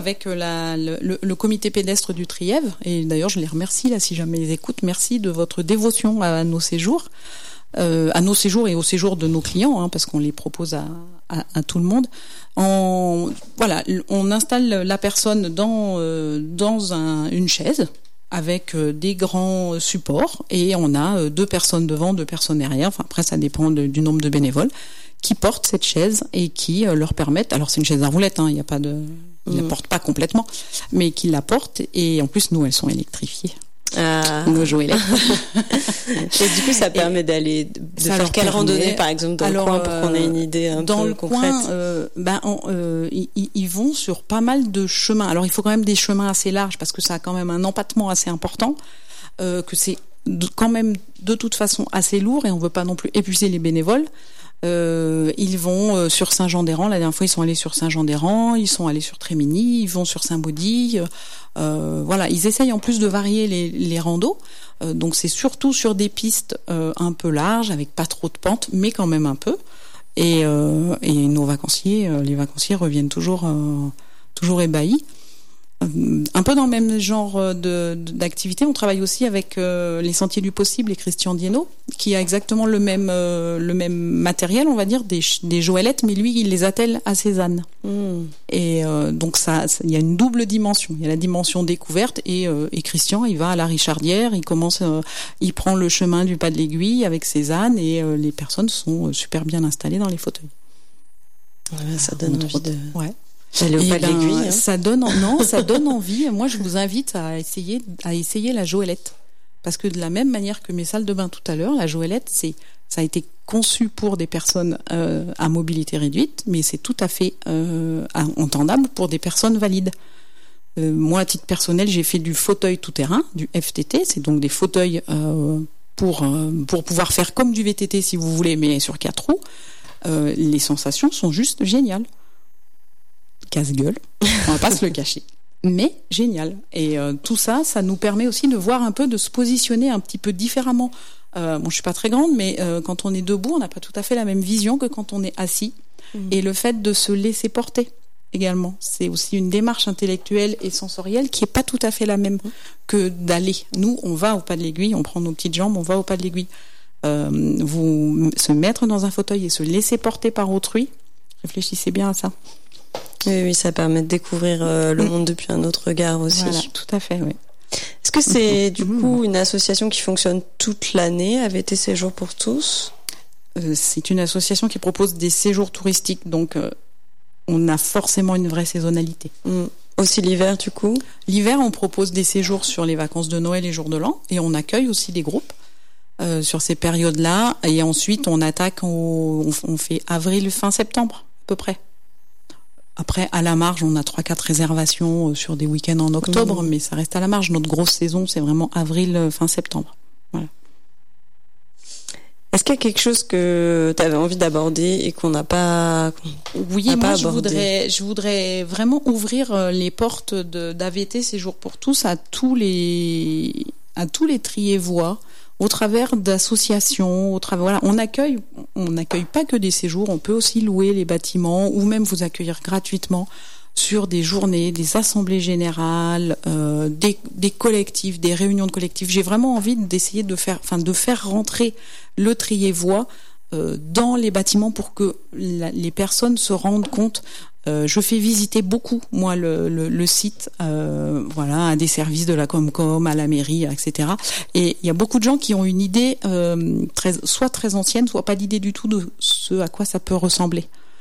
avec le comité pédestre du Trièvre, et d'ailleurs je les remercie là si jamais ils écoutent, merci de votre dévotion à nos séjours. À nos séjours et aux séjours de nos clients, parce qu'on les propose à tout le monde. On installe la personne dans une chaise avec des grands supports, et on a 2 personnes devant, 2 personnes derrière. Enfin, après, ça dépend du nombre de bénévoles qui portent cette chaise et qui leur permettent. Alors, c'est une chaise à roulettes, il n'y a pas de, ils la portent pas complètement, mais qui la portent. Et en plus, nous, elles sont électrifiées. Nos jouelettes. Et du coup, ça permet de faire quelle randonnée, par exemple, dans le coin, pour qu'on ait une idée un peu concrète. Ils vont sur pas mal de chemins. Alors, il faut quand même des chemins assez larges parce que ça a quand même un empattement assez important, que c'est quand même de toute façon assez lourd, et on veut pas non plus épuiser les bénévoles. Ils vont sur Saint-Jean-des-Rangs. La dernière fois, ils sont allés sur Saint-Jean-des-Rangs, ils sont allés sur Trémigny, ils vont sur Saint-Baudy. Ils essayent en plus de varier les randos. Donc c'est surtout sur des pistes un peu larges, avec pas trop de pentes, mais quand même un peu. Et nos vacanciers, les vacanciers reviennent toujours ébahis. Un peu dans le même genre d'activité, on travaille aussi avec les Sentiers du Possible et Christian Dienot, qui a exactement le même matériel, on va dire, des joëlettes, mais lui, il les attelle à Cézanne. Et donc il y a une double dimension. Il y a la dimension découverte, et Christian, il va à la Richardière, il prend le chemin du Pas de l'Aiguille avec Cézanne, et les personnes sont super bien installées dans les fauteuils. Ouais, ça donne envie de... Ouais. J'allais au Pas de l'Aiguille. Ça donne envie. Moi, je vous invite à essayer la joëlette. Parce que de la même manière que mes salles de bain tout à l'heure, la joëlette, ça a été conçu pour des personnes à mobilité réduite, mais c'est tout à fait entendable pour des personnes valides. Moi, à titre personnel, j'ai fait du fauteuil tout-terrain, du FTT. C'est donc des fauteuils pour pouvoir faire comme du VTT, si vous voulez, mais sur 4 roues. Les sensations sont juste géniales. Casse-gueule, on va pas se le cacher, mais génial. Et tout ça nous permet aussi de voir un peu, de se positionner un petit peu différemment. Je suis pas très grande, mais quand on est debout, on n'a pas tout à fait la même vision que quand on est assis. Et le fait de se laisser porter également, c'est aussi une démarche intellectuelle et sensorielle qui est pas tout à fait la même que d'aller. Nous, on va au Pas de l'Aiguille, on prend nos petites jambes, on va au Pas de l'Aiguille. Se mettre dans un fauteuil et se laisser porter par autrui, réfléchissez bien à ça. Oui, ça permet de découvrir le monde depuis un autre regard aussi. Voilà, tout à fait, oui. Est-ce que c'est du coup une association qui fonctionne toute l'année, AVT Séjours pour tous ? C'est une association qui propose des séjours touristiques, donc on a forcément une vraie saisonnalité. Aussi l'hiver, du coup ? L'hiver, on propose des séjours sur les vacances de Noël et jour de l'an, et on accueille aussi des groupes sur ces périodes-là, et ensuite on attaque, on fait avril, fin septembre, à peu près. Après, à la marge, on a 3-4 réservations sur des week-ends en octobre, mais ça reste à la marge. Notre grosse saison, c'est vraiment avril, fin septembre. Voilà. Est-ce qu'il y a quelque chose que tu avais envie d'aborder et qu'on n'a pas abordé ? Je voudrais vraiment ouvrir les portes d'AVT Séjours pour tous à tous les Triévois, au travers d'associations, on n'accueille pas que des séjours, on peut aussi louer les bâtiments ou même vous accueillir gratuitement sur des journées, des assemblées générales, des collectifs, des réunions de collectifs. J'ai vraiment envie d'essayer de faire rentrer le Triévois dans les bâtiments pour que les personnes se rendent compte. Je fais visiter beaucoup, moi, le site, à des services de la Comcom, à la mairie, etc. Et il y a beaucoup de gens qui ont une idée soit très ancienne, soit pas d'idée du tout de ce à quoi ça peut ressembler.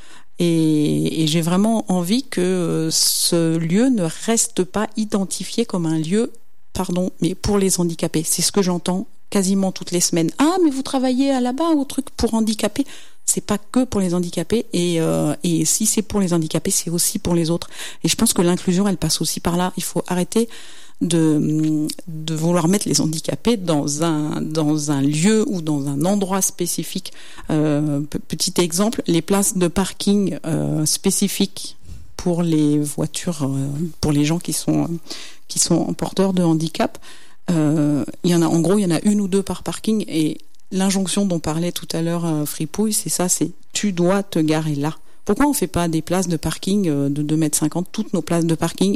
Et j'ai vraiment envie que ce lieu ne reste pas identifié comme un lieu, mais pour les handicapés. C'est ce que j'entends quasiment toutes les semaines. Ah, mais vous travaillez là-bas au truc pour handicapés. C'est pas que pour les handicapés, et si c'est pour les handicapés, c'est aussi pour les autres. Et je pense que l'inclusion, elle passe aussi par là. Il faut arrêter de vouloir mettre les handicapés dans un lieu ou dans un endroit spécifique. Petit exemple, les places de parking spécifiques pour les voitures, pour les gens qui sont porteurs de handicap. Il y en a 1 ou 2 par parking, et l'injonction dont parlait tout à l'heure Fripouille, c'est ça, c'est tu dois te garer là. Pourquoi on fait pas des places de parking de 2,50 m ? Toutes nos places de parking